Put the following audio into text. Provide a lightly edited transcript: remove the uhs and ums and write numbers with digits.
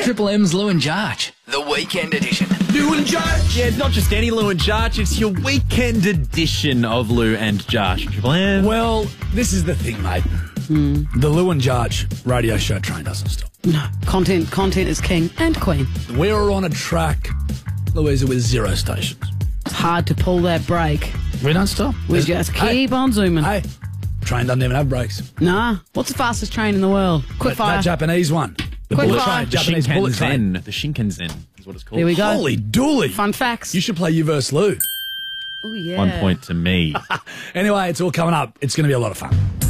Triple M's Lou and Jarch, the weekend edition. Lou and Jarch. Yeah, it's not just any Lou and Jarch, it's your weekend edition of Lou and Jarch. Triple M. Well, this is the thing, mate. The Lou and Jarch radio show train doesn't stop. No, content is king and queen. We're on a track, Louisa, with 0 stations. It's hard to pull that brake. We don't stop. We just keep on zooming. Hey, train doesn't even have brakes. Nah. What's the fastest train in the world? Quick fire. That Japanese one. The Quick bullet fire. train. Japanese bullet train. The Shinkansen is what it's called. Here we go. Holy dooly. Fun facts. You should play you versus Lou. Oh, yeah. 1 point to me. Anyway, it's all coming up. It's going to be a lot of fun.